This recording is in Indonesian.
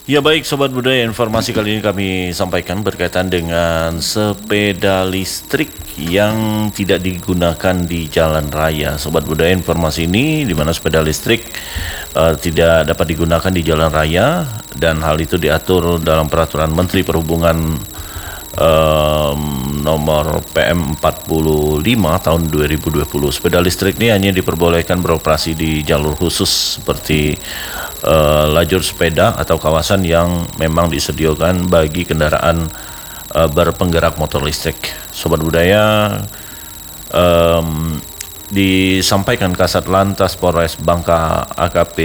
Ya baik Sobat Budaya, informasi kali ini kami sampaikan berkaitan dengan sepeda listrik yang tidak digunakan di jalan raya. Sobat Budaya, informasi ini di mana sepeda listrik tidak dapat digunakan di jalan raya dan hal itu diatur dalam peraturan Menteri Perhubungan nomor PM 45 tahun 2020. Sepeda listrik ini hanya diperbolehkan beroperasi di jalur khusus seperti lajur sepeda atau kawasan yang memang disediakan bagi kendaraan berpenggerak motor listrik. Sobat Budaya, disampaikan Kasat Lantas Polres Bangka AKP